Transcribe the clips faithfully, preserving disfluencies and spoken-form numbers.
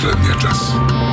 последния час.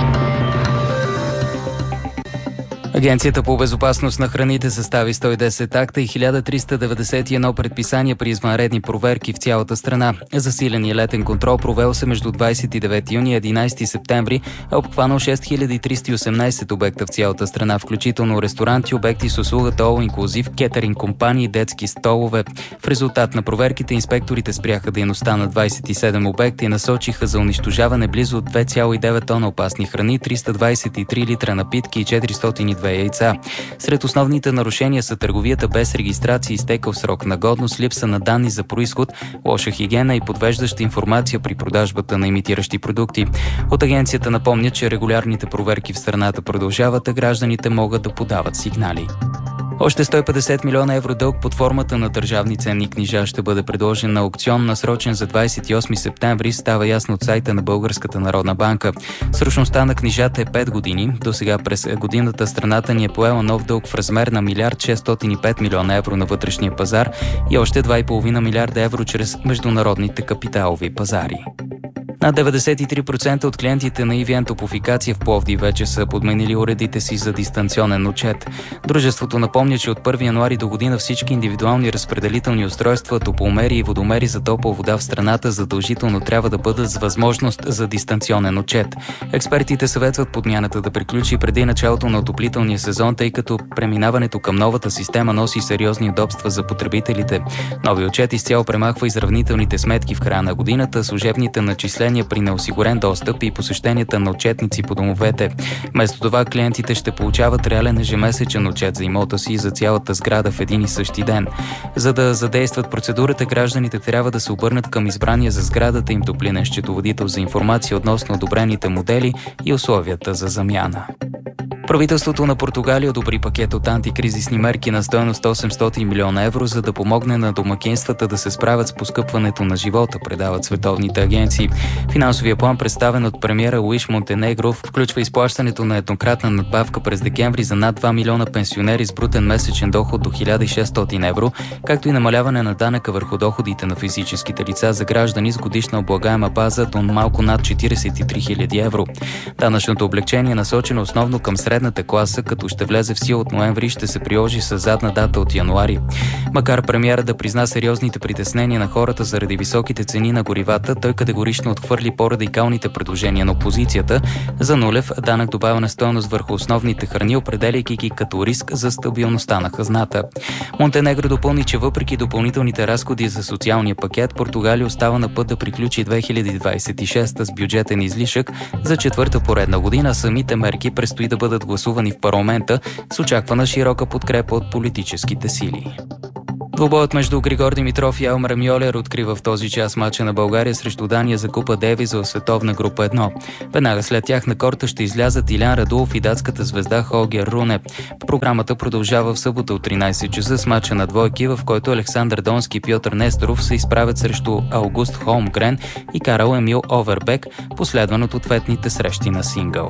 Агенцията по безопасност на храните състави сто и десет акта и хиляда триста деветдесет и едно предписания при извънредни проверки в цялата страна. Засилен летен контрол провел се между двадесет и девети юни и единадесети септември, а обхванал шест хиляди триста и осемнадесет обекта в цялата страна, включително ресторанти, обекти с услугата All Inclusive, кетеринг компании, детски столове. В резултат на проверките инспекторите спряха дейността на двадесет и седем обекта и насочиха за унищожаване близо две цяло и девет тона опасни храни, триста двадесет и три литра напитки и четиристотин и две яйца. Сред основните нарушения са търговията без регистрация, изтекъл срок на годност, липса на данни за происход, лоша хигиена и подвеждаща информация при продажбата на имитиращи продукти. От агенцията напомня, че регулярните проверки в страната продължават, а гражданите могат да подават сигнали. Още сто и петдесет милиона евро дълг под формата на държавни ценни книжа ще бъде предложен на аукцион, насрочен за двадесет и осми септември, става ясно от сайта на Българската народна банка. Срочността на книжата е пет години. До сега през годината страната ни е поела нов дълг в размер на милиард шестстотин и пет милиона евро на вътрешния пазар и още два и половина милиарда евро чрез международните капиталови пазари. Над деветдесет и три процента от клиентите на и ви ен Топлофикация в Пловдив вече са подменили уредите си за дистанционен отчет. Дружеството напомня, че от първи януари до година всички индивидуални разпределителни устройства, топломери и водомери за топла вода в страната задължително трябва да бъдат с възможност за дистанционен отчет. Експертите съветват подмяната да приключи преди началото на отоплителния сезон, тъй като преминаването към новата система носи сериозни удобства за потребителите. Нови отчет изцяло премахва изравнителните сметки в края на годината, служебните начисления при неосигурен достъп и посещенията на отчетници по домовете. Вместо това клиентите ще получават реален ежемесечен отчет за имота си за цялата сграда в един и същи ден. За да задействат процедурата, гражданите трябва да се обърнат към избрания за сградата им топлинен счетоводител за информация относно одобрените модели и условията за замяна. Правителството на Португалия одобри пакет от антикризисни мерки на стойност осемстотин милиона евро, за да помогне на домакинствата да се справят с поскъпването на живота, предават световните агенции. Финансовия план, представен от премиера Луиш Монтенегро, включва изплащането на еднократна надбавка през декември за над два милиона пенсионери с брутен месечен доход до хиляда и шестстотин евро, както и намаляване на данъка върху доходите на физическите лица за граждани с годишна облагаема база до малко над четиридесет и три хиляди евро. Данъчното облекчение е насочено основно към средната класа, като ще влезе в сила от ноември и ще се приложи с задна дата от януари. Макар премиера да призна сериозните притеснения на хората заради високите цени на горивата, той категорично отхвърли по-радикалните предложения на опозицията за нулев данък добавена стойност върху основните храни, определяйки ги като риск за стабилността на хазната. Монтенегро допълни, че въпреки допълнителните разходи за социалния пакет, Португалия остава на път да приключи две хиляди двадесет и шеста с бюджетен излишък за четвърта поредна година. Самите мерки предстои да бъдат гласувани в парламента с очаквана широка подкрепа от политическите сили. Двубоят между Григор Димитров и Елмар Мьолер открива в този час мача на България срещу Дания за Купа Дейвис в световна група едно. Веднага след тях на корта ще излязат Илян Радулов и датската звезда Холгер Руне. Програмата продължава в събота от тринадесет часа с мача на двойки, в който Александър Донски и Пьотър Несторов се изправят срещу Аугуст Холмгрен и Карл Емил Овербек, последван от ответните срещи на сингъл.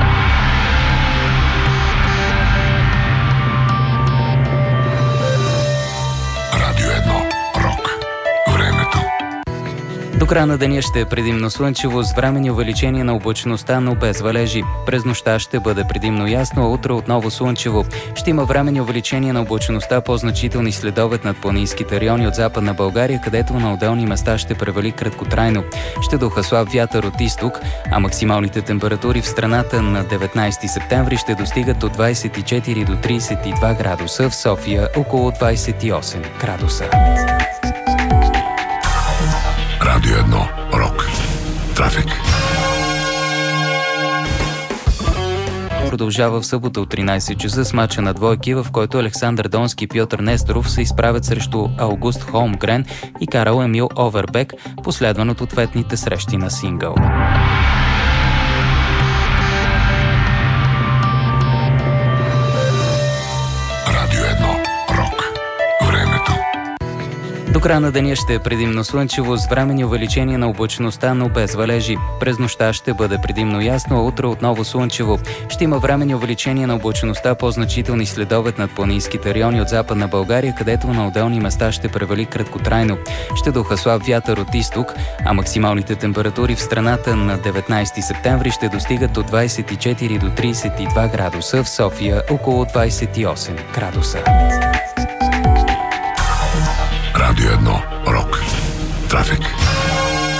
До края на деня ще е предимно слънчево с временни увеличение на облачността, но без валежи. През нощта ще бъде предимно ясно, а утре отново слънчево. Ще има временни увеличение на облачността, по-значителни следобед над планинските райони от Западна България, където на отделни места ще превали краткотрайно. Ще духа слаб вятър от изток, а максималните температури в страната на деветнадесети септември ще достигат от двадесет и четири до тридесет и два градуса, в София около двадесет и осем градуса. Радио едно. Рок. Трафик. Продължава в събота от тринадесет часа с мача на двойки, в който Александър Донски и Пьотър Несторов се изправят срещу Аугуст Холмгрен и Карл Емил Овербек, последван от ответните срещи на сингъл. края на деня ще е предимно слънчево с временни увеличение на облачността, но без валежи. През нощта ще бъде предимно ясно, а утре отново слънчево. Ще има временни увеличение на облачността, по-значителни следобед над планинските райони от Западна България, където на отделни места ще превали краткотрайно. Ще духа слаб вятър от изток, а максималните температури в страната на деветнайсети септември ще достигат от двайсет и четири до трийсет и два градуса, в София около двайсет и осем градуса.